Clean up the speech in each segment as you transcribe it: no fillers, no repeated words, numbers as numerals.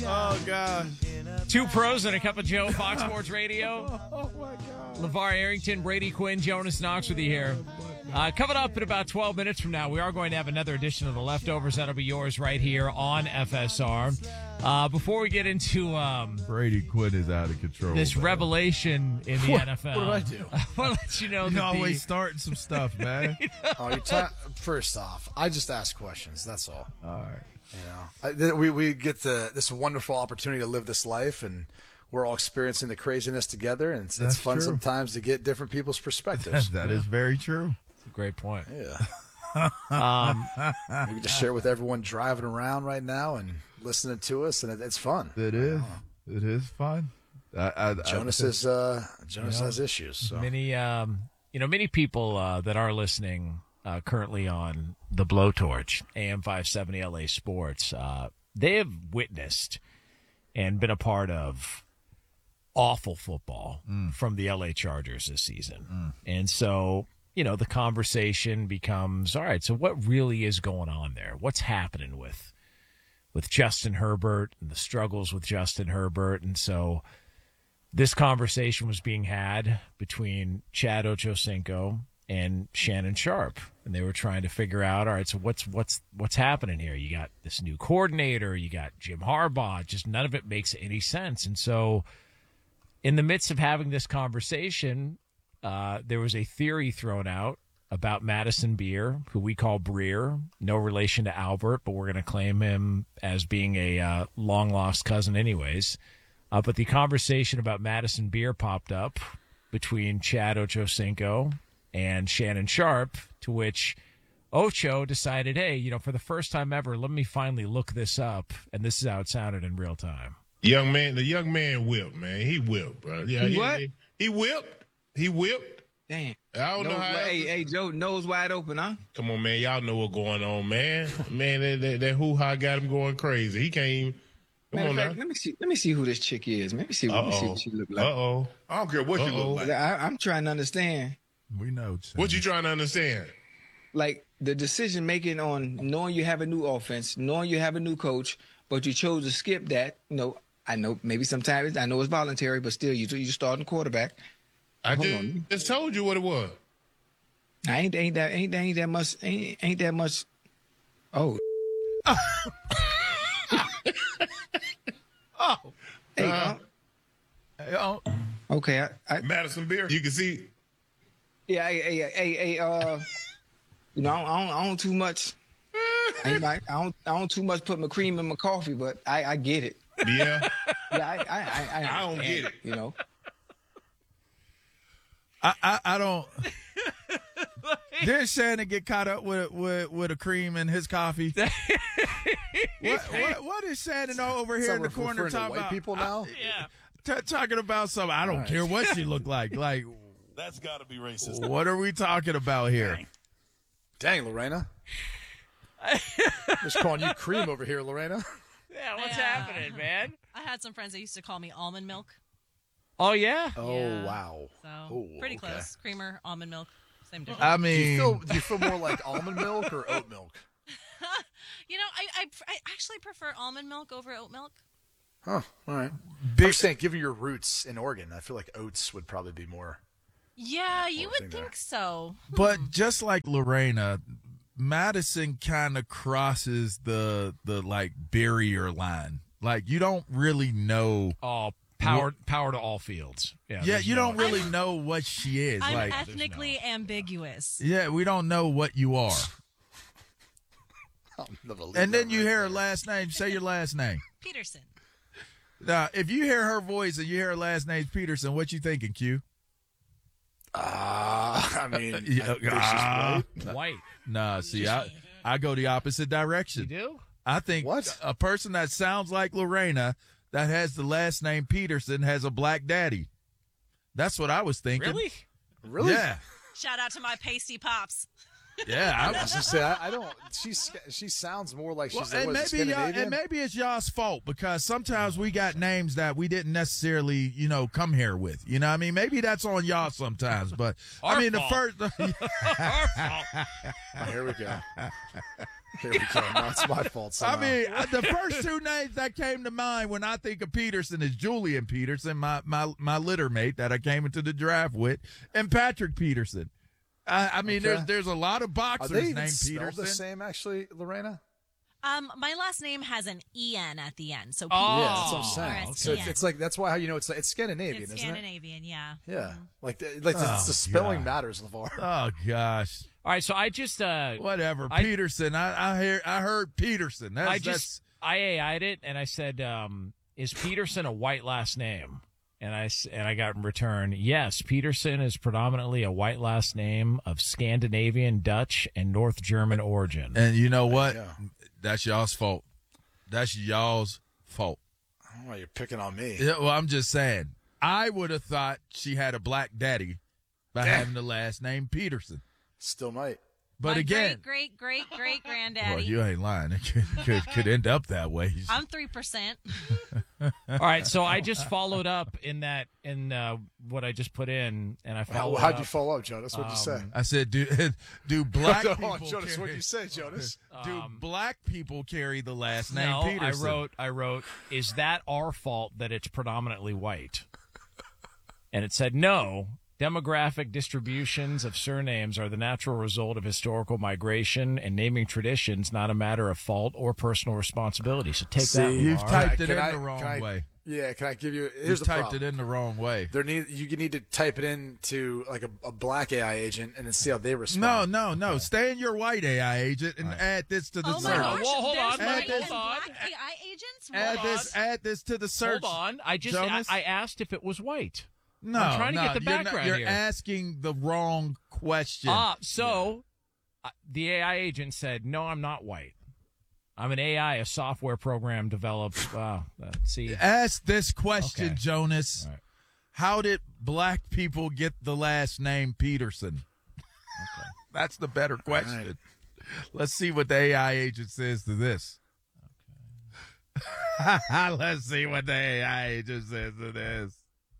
Oh, God. Two pros and a cup of Joe, Fox Sports Radio. Oh, my God. LeVar Arrington, Brady Quinn, Jonas Knox with you here. Coming up in about 12 minutes from now, we are going to have another edition of The Leftovers. That'll be yours right here on FSR. Before we get into Brady Quinn is out of control. this revelation in the NFL. What did I do? I want to let you know You're that always starting some stuff, man. First off, I just ask questions. That's all. All right. You know, we get this wonderful opportunity to live this life, and we're all experiencing the craziness together, and it's fun true. sometimes to get different people's perspectives. That is very true. That's a great point. Yeah. We can just share with everyone driving around right now and listening to us, and it's fun. It is. It is fun. Jonas has issues. So. Many people that are listening currently on the Blowtorch, AM 570 LA Sports, they have witnessed and been a part of awful football from the LA Chargers this season. And so, the conversation becomes, all right, so what really is going on there? What's happening with Justin Herbert and the struggles with Justin Herbert? And so this conversation was being had between Chad Ochocinco and Shannon Sharp, and they were trying to figure out, all right, so what's happening here? You got this new coordinator, you got Jim Harbaugh, just none of it makes any sense. And so in the midst of having this conversation, there was a theory thrown out about Madison Beer, who we call Breer, no relation to Albert, but we're going to claim him as being a long-lost cousin anyways. But the conversation about Madison Beer popped up between Chad Ochocinco and Shannon Sharp, to which Ocho decided, hey, for the first time ever, let me finally look this up. And this is how it sounded in real time. The young man whipped, man. He whipped, bro. Yeah, he whipped. He whipped. Damn. I don't know how. Hey, Joe, nose wide open, huh? Come on, man. Y'all know what's going on, man. Man, that hoo-ha got him going crazy. He can't even. Come on now. Let me see who this chick is. Let me see what she look like. Uh-oh. I don't care what you look like. I'm trying to understand. We know. What you trying to understand? Like the decision making on knowing you have a new offense, knowing you have a new coach, but you chose to skip that. I know maybe sometimes I know it's voluntary, but still, you're starting quarterback. I just told you what it was. Ain't that much. Oh. Oh. Hey. Okay. Madison Beer. You can see. Yeah. Hey. I don't too much. I don't too much put my cream in my coffee, but I get it. Yeah. Yeah. I don't get it. I don't. Did Shannon get caught up with a cream in his coffee? What is Shannon over here in the corner talking about? People now? Talking about something. I don't care what she looked like. Like, That's got to be racist. what are we talking about here? Dang, Lorena. Just calling you cream over here, Lorena. Yeah, what's happening, man? I had some friends that used to call me almond milk. Oh, yeah? Oh, Yeah. wow. So pretty close. Creamer, almond milk, same difference. I mean, do you feel more like almond milk or oat milk? I actually prefer almond milk over oat milk. Huh. All right. I'm saying, given your roots in Oregon, I feel like oats would probably be more. Yeah, you would think so. but just like Lorena, Madison kind of crosses the like barrier line. Like, you don't really know. Oh, power to all fields. Yeah, you don't really know what she is. I'm like, ethnically ambiguous. yeah, we don't know what you are. And then you hear her last name. Say your last name. Peterson. Now, if you hear her voice and you hear her last name Peterson, what you thinking, Q? I mean, White. Nah, see, I go the opposite direction. You do? I think a person that sounds like Lorena that has the last name Peterson has a black daddy. That's what I was thinking. Really? Yeah. Shout out to my pasty pops. Yeah. I was just say I don't. She sounds more like she's and maybe it's y'all's fault because sometimes we got names that we didn't necessarily, come here with. You know what I mean? Maybe that's on y'all sometimes, but Our I mean fault. the first. Our fault. Here we go. Here we go. No, it's my fault. I Somehow. mean, the first two names that came to mind when I think of Peterson is Julian Peterson, my litter mate that I came into the draft with, and Patrick Peterson. I mean, Okay. there's a lot of Are boxers they even named spelled Peterson. the same, actually, Lorena? My last name has an EN at the end, so Oh. Yeah, that's what I'm Or saying. a So CN. it's like that's why it's Scandinavian, It's isn't Scandinavian, yeah. it? Yeah, like the spelling God. matters, LeVar. Oh gosh, All right, so I just whatever. I- Peterson. I heard Peterson. I AI'd it and I said, "Is Peterson a white last name?" And I got in return, yes, Peterson is predominantly a white last name of Scandinavian, Dutch, and North German origin. and you know what? Yeah. That's y'all's fault. That's y'all's fault. I don't know why you're picking on me. Yeah, well, I'm just saying. I would have thought she had a black daddy by having the last name Peterson. Still might. But My again, great granddaddy. well, you ain't lying. It could end up that way. I'm 3%. All right, so I just followed up in what I just put in, and I followed How'd up. you follow up, Jonas? What'd you say? I said, do black Hold people on, Jonas. carry, What'd you say, Jonas? do black people carry the last name No, Peterson? I wrote, is that our fault that it's predominantly white? And it said, no, demographic distributions of surnames are the natural result of historical migration and naming traditions, not a matter of fault or personal responsibility. So take that. You've Lamar. typed it Can in I- the wrong can I- way. Yeah, can I give you? You Here's the typed problem. it in the wrong way. You need to type it into like a black AI agent and then see how they respond. No. Stay in your white AI agent and add this to the Oh my search. gosh, Whoa, hold there's on, white hold and on. black AI agents? Add this to the search. Hold on. Jonas? I asked if it was white. No, I'm trying to no, get the background you're here. asking the wrong question. The AI agent said, no, I'm not white. I'm an AI, a software program developed. Wow. See, Ask this question, Okay. Jonas. All right. How did black people get the last name Peterson? Okay. That's the better question. right. Let's see what the AI agent says to this. Okay. Let's see what the AI agent says to this.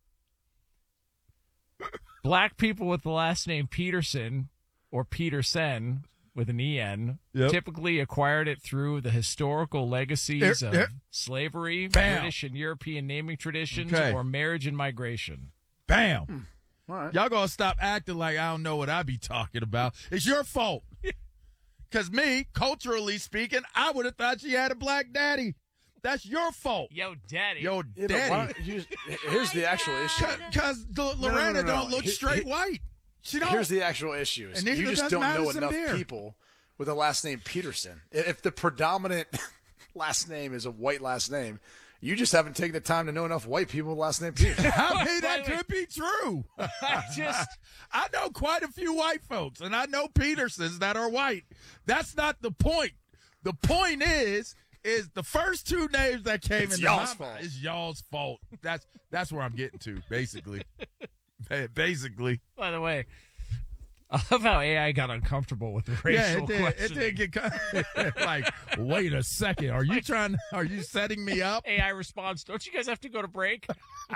black people with the last name Peterson or Peterson with an EN Yep. typically acquired it through the historical legacies of Yep. slavery, Bam. British and European naming traditions, Okay. or marriage and migration. Bam. All right. Y'all gonna stop acting like I don't know what I be talking about. It's your fault. Because me, culturally speaking, I would have thought she had a black daddy. That's your fault. Yo, daddy. Yo, Yeah, but why daddy. don't you- here's the actual issue. Because Lorena no. don't look straight He- white. She don't. Here's the actual issue. And neither You just does don't know Madison enough Beer. people with a last name Peterson. If the predominant last name is a white last name, you just haven't taken the time to know enough white people with the last name Peterson. I mean, that could be true. I know quite a few white folks, and I know Petersons that are white. That's not the point. The point is the first two names that came It's into y'all's my fault. mind is y'all's fault. That's where I'm getting to, basically. Basically. By the way, I love how AI got uncomfortable with the racial It questioning. did get like, wait a second. Are you setting me up? AI response, don't you guys have to go to break?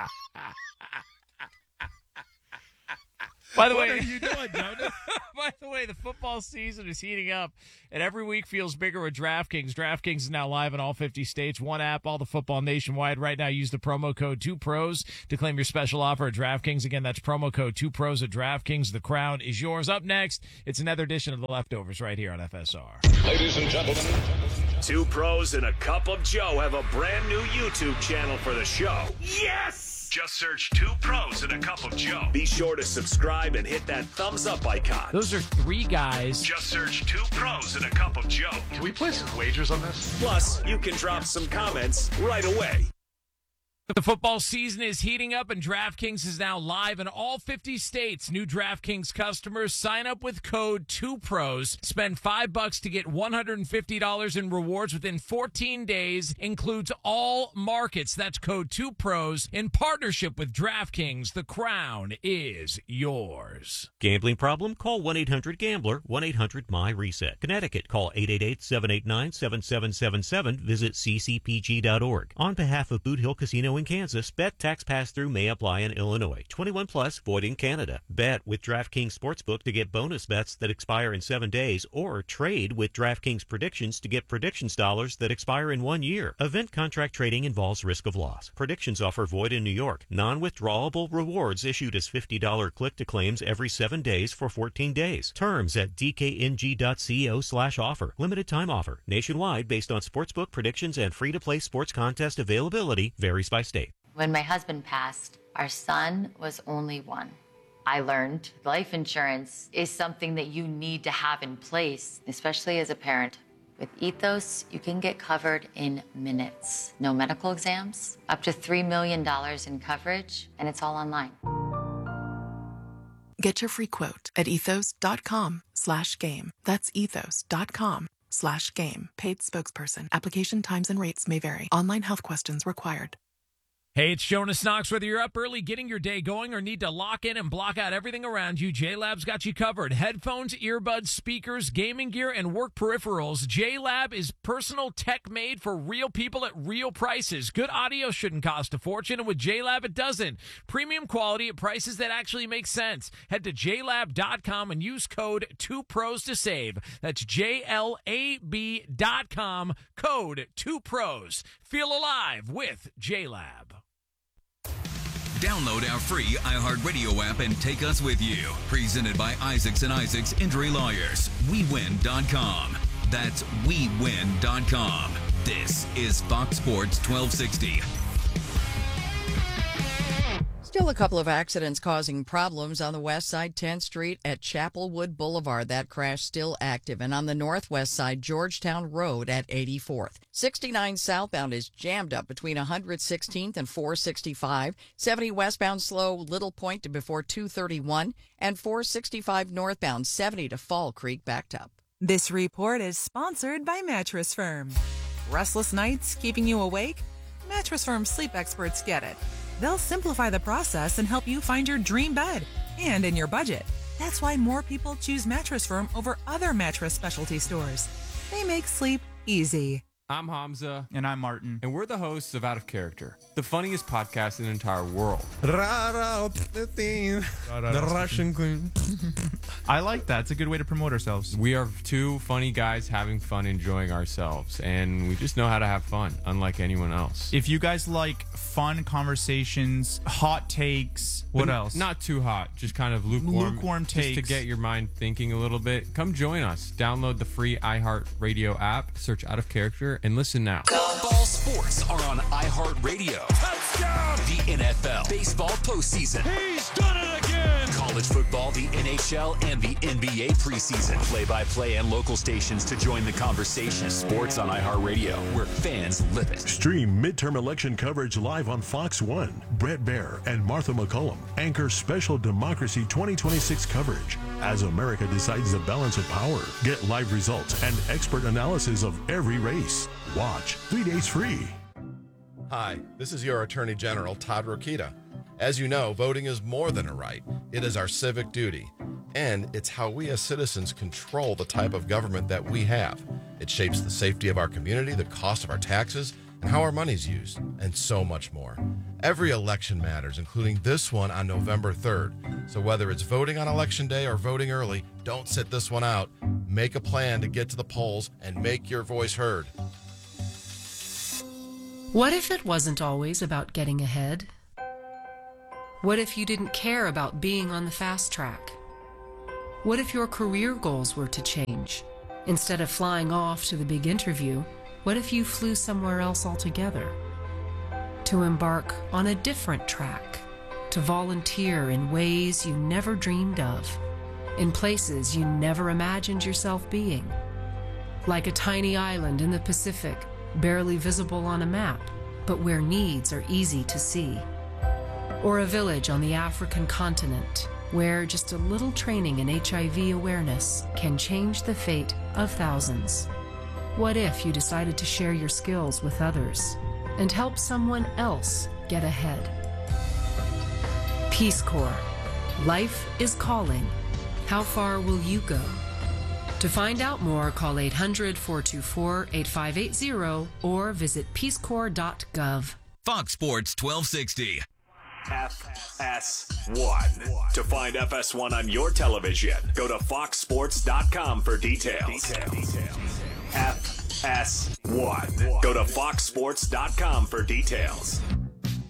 By the What way, are you doing, Jonas? By the way, the football season is heating up, and every week feels bigger with DraftKings. DraftKings is now live in all 50 states. One app, all the football nationwide. Right now, use the promo code 2pros to claim your special offer at DraftKings. Again, that's promo code 2pros at DraftKings. The crown is yours. Up next, it's another edition of The Leftovers right here on FSR. Ladies and gentlemen, Two Pros and a Cup of Joe have a brand new YouTube channel for the show. Yes! Just search Two Pros and a Cup of Joe. Be sure to subscribe and hit that thumbs up icon. Those are three guys. Just search Two Pros and a Cup of Joe. Can we play some wagers on this? Plus, you can drop some comments right away. The football season is heating up, and DraftKings is now live in all 50 states. New DraftKings customers sign up with code 2pros. Spend $5 to get $150 in rewards within 14 days. Includes all markets. That's code 2pros in partnership with DraftKings. The crown is yours. Gambling problem? Call 1-800-GAMBLER, 1-800-MY-RESET. Connecticut, call 888-789-7777. Visit ccpg.org. On behalf of Boot Hill Casino and in Kansas. Bet tax pass-through may apply in Illinois. 21 plus, void in Canada. Bet with DraftKings Sportsbook to get bonus bets that expire in 7 days, or trade with DraftKings Predictions to get predictions dollars that expire in 1 year. Event contract trading involves risk of loss. Predictions offer void in New York. Non-withdrawable rewards issued as $50 click-to-claims every 7 days for 14 days. Terms at dkng.co/offer. Limited time offer. Nationwide based on sportsbook predictions and free-to-play sports contest availability varies by state. When my husband passed, our son was only 1. I learned life insurance is something that you need to have in place, especially as a parent. With Ethos, you can get covered in minutes. No medical exams, up to $3 million in coverage, and it's all online. Get your free quote at ethos.com/game. That's ethos.com/game. Paid spokesperson. Application times and rates may vary. Online health questions required. Hey, it's Jonas Knox. Whether you're up early getting your day going or need to lock in and block out everything around you, JLab's got you covered. Headphones, earbuds, speakers, gaming gear, and work peripherals. JLab is personal tech made for real people at real prices. Good audio shouldn't cost a fortune, and with JLab, it doesn't. Premium quality at prices that actually make sense. Head to JLab.com and use code 2pros to save. That's JLAB.com, code 2pros. Feel alive with JLab. Download our free iHeartRadio app and take us with you. Presented by Isaacs and Isaacs Injury Lawyers. WeWin.com. That's WeWin.com. This is Fox Sports 1260. Still a couple of accidents causing problems on the west side, 10th Street at Chapelwood Boulevard. That crash still active. And on the northwest side, Georgetown Road at 84th. 69 southbound is jammed up between 116th and 465. 70 westbound slow Little Point to before 231. And 465 northbound 70 to Fall Creek backed up. This report is sponsored by Mattress Firm. Restless nights keeping you awake? Mattress Firm sleep experts get it. They'll simplify the process and help you find your dream bed, and in your budget. That's why more people choose Mattress Firm over other mattress specialty stores. They make sleep easy. I'm Hamza. And I'm Martin. And we're the hosts of Out of Character, the funniest podcast in the entire world. The Russian queen. I like that. It's a good way to promote ourselves. We are two funny guys having fun, enjoying ourselves, and we just know how to have fun, unlike anyone else. If you guys like fun conversations, hot takes, what else? Not too hot, just kind of lukewarm takes. Just to get your mind thinking a little bit. Come join us. Download the free iHeartRadio app, search Out of Character, and listen now. All sports are on iHeartRadio. Touchdown! The NFL, baseball postseason. He's done it again! College football, the NHL, and the NBA preseason. Play-by-play and local stations to join the conversation. Sports on iHeartRadio, where fans live it. Stream midterm election coverage live on Fox 1. Brett Baer and Martha McCollum anchor special Democracy 2026 coverage as America decides the balance of power. Get live results and expert analysis of every race. Watch 3 days free. Hi, this is your Attorney General, Todd Rokita. As you know, voting is more than a right. It is our civic duty. And it's how we as citizens control the type of government that we have. It shapes the safety of our community, the cost of our taxes, and how our money's used, and so much more. Every election matters, including this one on November 3rd. So whether it's voting on Election Day or voting early, don't sit this one out. Make a plan to get to the polls and make your voice heard. What if it wasn't always about getting ahead? What if you didn't care about being on the fast track? What if your career goals were to change? Instead of flying off to the big interview, what if you flew somewhere else altogether? To embark on a different track, to volunteer in ways you never dreamed of, in places you never imagined yourself being. Like a tiny island in the Pacific, barely visible on a map, but where needs are easy to see. Or a village on the African continent, where just a little training in HIV awareness can change the fate of thousands. What if you decided to share your skills with others and help someone else get ahead? Peace Corps. Life is calling. How far will you go? To find out more, call 800-424-8580 or visit peacecorps.gov. Fox Sports 1260. FS1. To find FS1 on your television, go to foxsports.com for details. FS1. Go to foxsports.com for details.